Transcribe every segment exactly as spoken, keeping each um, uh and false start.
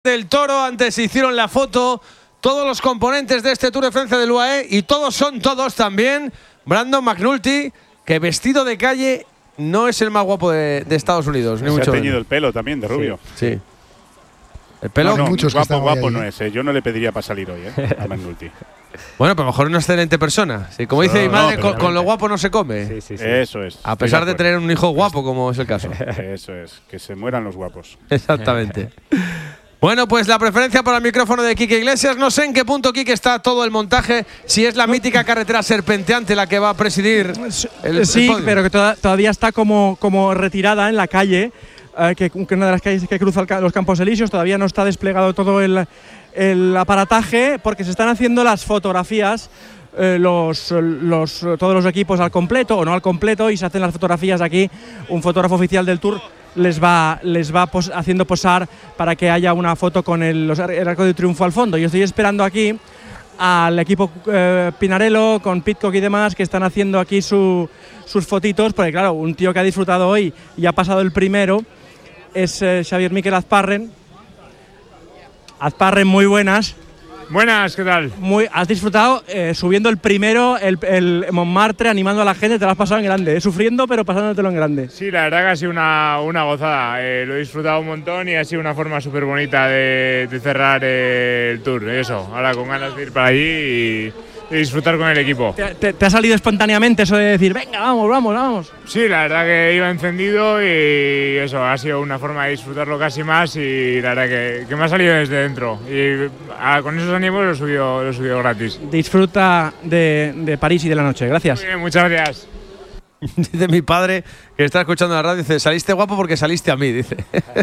del Toro, antes se hicieron la foto todos los componentes de este Tour de Francia del U A E y todos son todos también Brandon McNulty, que vestido de calle no es el más guapo de, de Estados Unidos, ni se mucho ha teñido menos. el pelo también de rubio. Sí. sí. El pelo, no, no, muchos guapo, que guapo ahí, no ¿eh? es, ¿eh? Yo no le pediría para salir hoy, ¿eh? A McNulty. Bueno, pero a lo mejor es una excelente persona. Sí, como dice No, mi madre, no, con, con lo guapo no se come. Sí, sí, sí. Eso es. A estoy pesar de acuerdo. tener un hijo guapo, como es el caso. Eso es, que se mueran los guapos. Exactamente. Bueno, pues la preferencia para el micrófono de Quique Iglesias. No sé en qué punto, Quique, está todo el montaje. Si es la mítica carretera serpenteante la que va a presidir el, Sí, el podio. pero que toda, todavía está como, como retirada en la calle, eh, que, que una de las calles que cruza el, los Campos Elíseos. Todavía no está desplegado todo el, el aparataje porque se están haciendo las fotografías. Eh, los, los, todos los equipos al completo o no al completo, y se hacen las fotografías aquí. Un fotógrafo oficial del Tour les va, les va pos, haciendo posar para que haya una foto con el, los, el arco de triunfo al fondo. Yo estoy esperando aquí al equipo eh, Pinarello con Pidcock y demás, que están haciendo aquí su, sus fotitos, porque claro, un tío que ha disfrutado hoy y ha pasado el primero es eh, Xavier Miquel Azparren. Azparren, muy buenas. Buenas, ¿qué tal? Muy, has disfrutado eh, subiendo el primero, el, el Montmartre, animando a la gente, te lo has pasado en grande, eh, sufriendo pero pasándotelo en grande. Sí, la verdad que ha sido una, una gozada, eh, lo he disfrutado un montón y ha sido una forma súper bonita de, de cerrar eh, el Tour, eso, ahora con ganas de ir para allí y, y disfrutar con el equipo. ¿Te, te, ¿Te ha salido espontáneamente eso de decir, venga, vamos, vamos, vamos? Sí, la verdad que iba encendido y eso, ha sido una forma de disfrutarlo casi más y la verdad que, que me ha salido desde dentro y a, con esos ánimos lo he subido, lo he subido gratis. Disfruta de, de París y de la noche, gracias. Muy bien, muchas gracias. Dice mi padre, que está escuchando la radio, dice, saliste guapo porque saliste a mí, dice.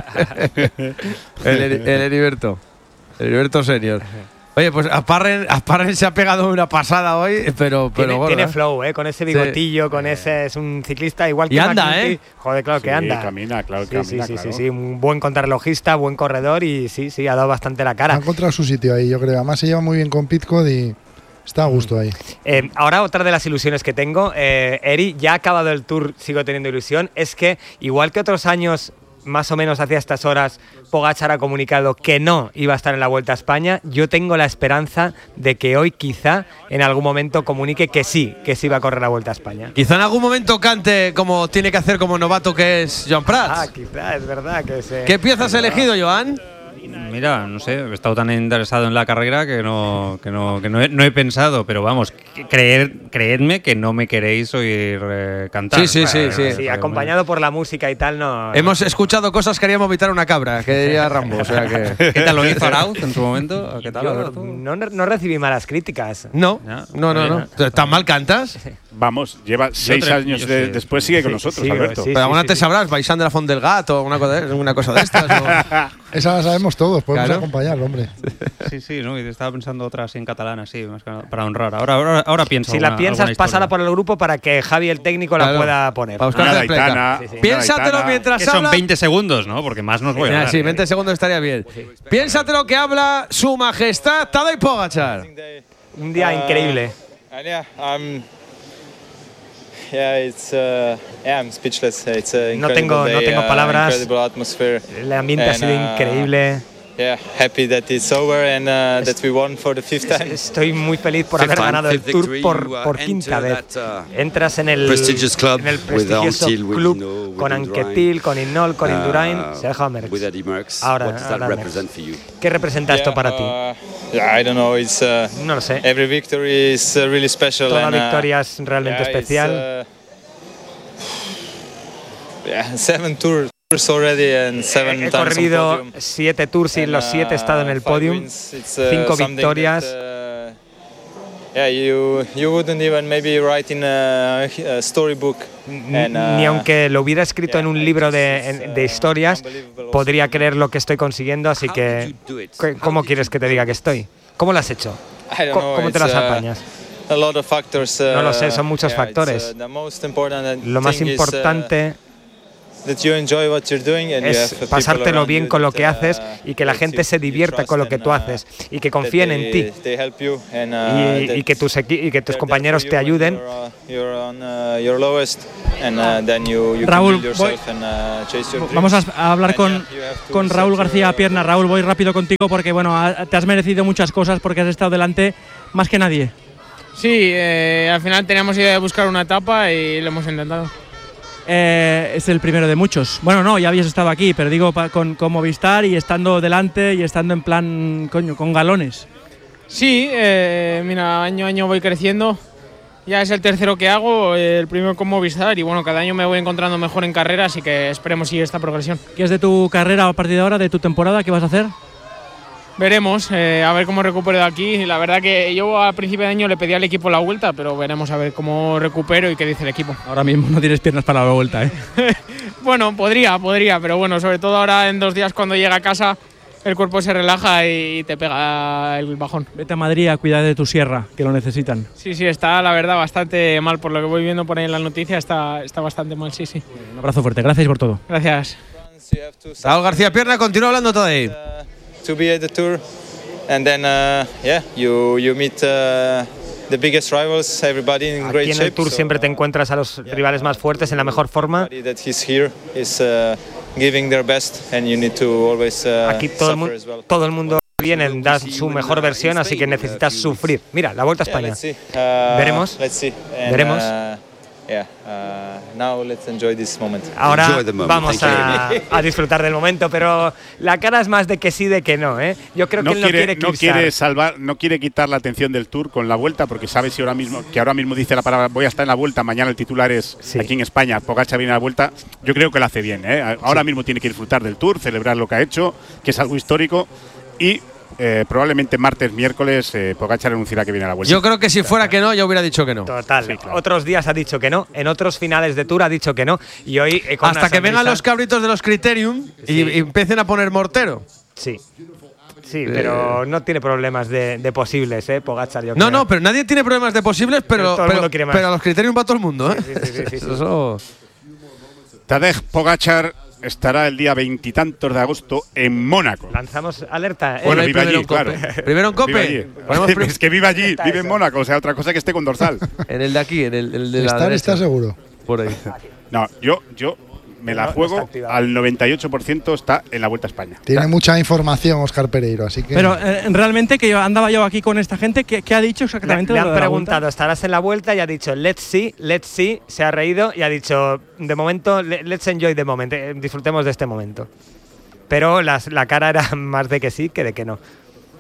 el, el Heriberto. El Heriberto senior. Oye, pues Azparren, Azparren se ha pegado una pasada hoy, pero… pero Tiene, bueno, tiene ¿eh? flow, ¿eh? Con ese bigotillo, Sí. con ese… Es un ciclista igual que Y anda, McNulty. ¿eh? Joder, claro que Sí, anda. camina, claro, Sí, camina, sí, sí, claro. sí, sí, un buen contrarrelojista, buen corredor y sí, sí, ha dado bastante la Ha cara. encontrado su sitio ahí, yo creo. Además se lleva muy bien con Pidcock y está a gusto ahí. Eh, ahora otra de las ilusiones que tengo, eh, Eri, ya ha acabado el Tour, sigo teniendo ilusión, es que igual que otros años, más o menos hacia estas horas, Pogačar ha comunicado que no iba a estar en la Vuelta a España, yo tengo la esperanza de que hoy quizá en algún momento comunique que sí, que sí va a correr la Vuelta a España. Quizá en algún momento cante como tiene que hacer como novato que es Joan Prats. Ah, quizá, es verdad que se… ¿Qué pieza has elegido, Joan? Mira, no sé, he estado tan interesado en la carrera que no, que no, que no, he, no he pensado, pero vamos, creer, creedme que no me queréis oír eh, cantar. Sí, sí, sí, Bueno, sí. bueno, Sí, acompañado por la música y tal, no… Hemos escuchado cosas que harían vomitar una cabra, que diría Rambo, o sea que… ¿Qué tal lo hizo Arauz en su momento? ¿Qué tal, Yo Alberto? no, no recibí malas críticas. No, Ya, no, no, no. ¿Tan mal cantas? Vamos, lleva seis tre- años yo de- sé. después, sigue con Sí, nosotros, sigo, Alberto. sí. Pero alguna te sabrás, Baixán de la Font del Gato, una cosa de, una cosa de estas. ¿no? Esa la sabemos todos, podemos Claro. acompañarlo, hombre. Sí, sí, no, y estaba pensando otra así en catalán, así, más que nada, para honrar. Ahora, ahora, ahora pienso. Si la alguna- piensas, alguna historia. pásala por el grupo para que Javi, el técnico, Claro. la pueda poner. Para buscar Una la explica. Daitana, Sí, sí. una Piénsatelo Daitana. mientras Que son habla. veinte segundos, ¿no? Porque más nos voy a Ah, hablar. sí, veinte segundos estaría bien. Piénsatelo que habla su majestad Tadej Pogačar. Un día increíble. And yeah, I'm. Yeah, it's. Uh, yeah, I'm speechless. It's a No incredible tengo- no day, tengo uh, palabras. Incredible atmosphere. El ambiente ha And, sido uh, increíble. Yeah, happy that it's over and uh, that we won for the fifth time. Estoy muy feliz por haber Fifth time, ganado el fifth Tour victory, por, you, uh, por quinta enter vez. that, uh, Entras en el, prestigious club en el with prestigioso Anquetil, with club Hinault, with con Indurain. Anquetil, con Innol, con Indurain, Uh, Sergio Merckx. with Eddie Merckx. Ahora- What does that ahora Merckx. represent for you? ¿Qué representa esto Yeah, para ti? uh, yeah, I don't know. It's. Uh, No lo sé. every victory is uh, really special. Toda and, uh, victoria es realmente yeah, it's, especial. uh, yeah, seven tours already and seven He times on corrido podium. siete tours y en And, los siete he estado en el uh, five podium. wins. It's, uh, Cinco something victorias. that, uh, yeah, you you wouldn't even maybe write in a, a storybook. And, uh, Ni aunque lo hubiera escrito en un yeah, libro it's, de, it's, en- uh, de historias, unbelievable podría also. creer lo que estoy consiguiendo, así How que did you do it? ¿c- How ¿cómo did quieres you que te do diga it? que estoy? ¿Cómo lo has hecho? I don't Co- know, ¿Cómo te it's, las uh, apañas? A lot of factors. No lo uh, sé, son muchos yeah, it's, factores. uh, the most important Lo más thing is, uh, importante that you enjoy what you're doing and you Es have people pasártelo around bien you con lo that, que haces uh, y que la that gente you- se you divierta trust con lo que and, tú uh, haces y que that confíen en they- ti they help you and, uh, y, that y que tus equi- y que tus they're compañeros there te for you when ayuden. you're, uh, you're on uh, your lowest and uh, then you, you Raúl, can build yourself and uh, chase your dreams. Vamos a, a hablar And, con, yeah, you have to con set Raúl your- García Pierna. Raúl, voy rápido contigo porque bueno, ha- te has merecido muchas cosas porque has estado delante más que nadie. Sí, eh, al final teníamos idea de buscar una etapa y lo hemos intentado. Eh, es el primero de muchos. Bueno, no, ya habías estado aquí, pero digo pa- con, con Movistar y estando delante y estando en plan, coño, con galones. Sí, eh, mira, año a año voy creciendo. Ya es el tercero que hago, eh, el primero con Movistar y bueno, cada año me voy encontrando mejor en carrera, así que esperemos seguir esta progresión. ¿Qué es de tu carrera a partir de ahora, de tu temporada? ¿Qué vas a hacer? Veremos, eh, a ver cómo recupero de aquí. La verdad que yo a principio de año le pedí al equipo la vuelta, pero veremos a ver cómo recupero y qué dice el equipo. Ahora mismo no tienes piernas para la vuelta, ¿eh? Bueno, podría, podría, pero bueno, sobre todo ahora en dos días cuando llega a casa el cuerpo se relaja y te pega el bajón. Vete a Madrid a cuidar de tu sierra, que lo necesitan. Sí, sí, está la verdad bastante mal, por lo que voy viendo por ahí en las noticias, está, está bastante mal, sí, sí. Un abrazo fuerte, gracias por todo. Gracias. You have to Raúl García Pierna continúa hablando todo ahí. to be at the tour and then uh, yeah you you meet uh, the biggest rivals, everybody in great Aquí en shape. el Tour so, siempre te encuentras a los rivales más fuertes en la mejor forma. everybody that he's here is uh, giving their best and you need to always uh, Aquí todo el, mu- suffer as well. todo el mundo viene, da su mejor versión, así que necesitas sufrir. Mira, la Vuelta a Yeah, España. let's see. Uh, Veremos. Let's see. And, Veremos. uh, yeah, uh, now let's enjoy this moment. Ahora Enjoy the moment, vamos thank you. a, a disfrutar del momento, pero la cara es más de que sí, de que no, ¿eh? Yo creo que No él no quiere, quiere no eclipsar. quiere salvar, no quiere quitar la atención del Tour con la Vuelta porque sabe si ahora mismo que ahora mismo dice la palabra voy a estar en la Vuelta, mañana el titular es Sí. aquí en España, Pogačar viene a la Vuelta. Yo creo que lo hace bien, ¿eh? Ahora mismo tiene que disfrutar del Tour, celebrar lo que ha hecho, que es algo histórico y eh, probablemente martes, miércoles eh, Pogačar anunciará que viene a la Vuelta. Yo creo que si fuera que no, ya hubiera dicho que no. Total. Sí, claro. Otros días ha dicho que no, en otros finales de Tour ha dicho que no. Y hoy eh, con Hasta una que vengan sonrisa- los cabritos de los Criterium y, Sí. y empiecen a poner mortero. Sí. Sí, pero no tiene problemas de, de posibles, ¿eh? Pogačar, yo No, creo. no, pero nadie tiene problemas de posibles, pero, Todo el pero, mundo quiere más. pero a los Criterium va todo el mundo, ¿eh? Sí, sí, sí, sí, sí. Eso- Tadej Pogačar estará el día veintitantos de agosto en Mónaco. Lanzamos alerta. ¿eh? Bueno, ahí vive primero allí, en Cope. claro. Primero en Cope. Vive allí. Ponemos prim- Es que vive allí, Está vive en eso. Mónaco, o sea, otra cosa que esté con dorsal. En el de aquí, en el, el de la Estar derecha. está seguro. Por ahí. No, yo, yo me la No, no juego está activado. al noventa y ocho por ciento está en la Vuelta a España. Tiene mucha información Óscar Pereiro, así que. Pero eh, realmente que yo andaba yo aquí con esta gente, ¿qué, qué ha dicho Le, exactamente? le de lo han de la preguntado, Vuelta? ¿estarás en la Vuelta? Y ha dicho, let's see, let's see. Se ha reído y ha dicho, de momento, le- let's enjoy the moment. eh, Disfrutemos de este momento. Pero las- la cara era más de que sí que de que no.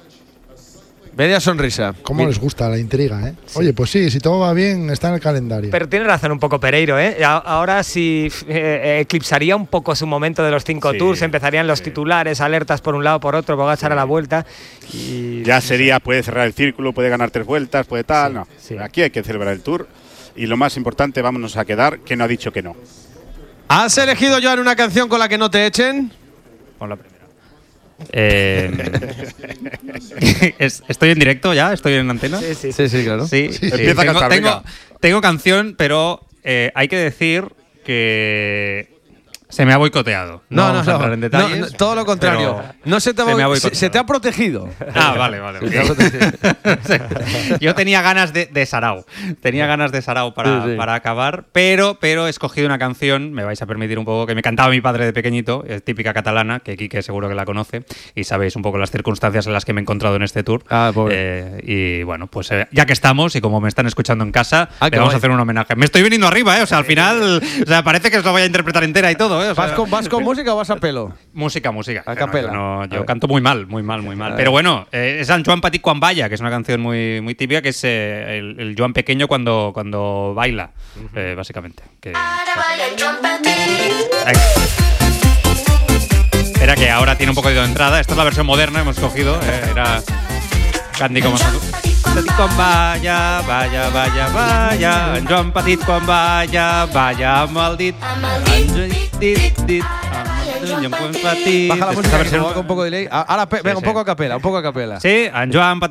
Media sonrisa. ¿Cómo les gusta la intriga, eh? Oye, pues sí, si todo va bien, está en el calendario. Pero tiene razón un poco Pereiro, ¿eh? A- Ahora sí eh, eclipsaría un poco su momento de los cinco Sí, tours, empezarían los sí. titulares, alertas por un lado, por otro, Pogačar a la Vuelta. Y Ya sería, puede cerrar el círculo, puede ganar tres vueltas, puede tal. Sí, no, sí. aquí hay que celebrar el Tour. Y lo más importante, vámonos a quedar, que no ha dicho que no. ¿Has elegido, Joan, una canción con la que no te echen? Con la primera. Eh, es- estoy en directo ya, estoy en antena. Sí, sí. Sí, sí, claro. Sí, sí, Empieza a tengo, cantar, tengo, venga. tengo canción, pero eh, hay que decir que se me ha boicoteado. No, No, no, vamos a no. entrar en No, detalles. no, todo lo contrario. pero No se te, se me ha ha, se, boicoteado. se te ha protegido. Ah, vale, vale. Se te ha protegido. Yo tenía ganas de, de Sarau. Tenía ganas de Sarau para, Sí, sí. para acabar, pero, pero he escogido una canción, me vais a permitir un poco, que me cantaba mi padre de pequeñito, es típica catalana, que Quique seguro que la conoce, y sabéis un poco las circunstancias en las que me he encontrado en este tour. Ah, pobre. Eh, y bueno, pues eh, ya que estamos, y como me están escuchando en casa, Ah, le qué vamos guay. a hacer un homenaje. Me estoy viniendo arriba, ¿eh? O sea, al final, o sea, parece que os lo voy a interpretar entera y todo, ¿eh? O sea, ¿Vas con, ¿Vas con música o vas a pelo? Música, música. A Que no, capela. yo no- A yo ver. canto muy mal, muy mal, muy mal. A Pero ver. bueno, eh, es San Joan Petit quan balla, que es una canción muy, muy típica, que es eh, el, el Joan pequeño cuando, cuando baila, eh, básicamente. Que, Venga. Era que ahora tiene un poco de entrada. Esta es la versión moderna, hemos cogido. eh, era Candy como Petit quan balla, balla, balla, balla. En Joan Petit quan balla, balla amb el dit. En dit, dit, en Joan Petit. Baja la Esta música, que versión- va con un poco de delay. Ah, Ahora, pe- venga, un sí. poco a capela, un poco a capela. Sí, en Joan Petit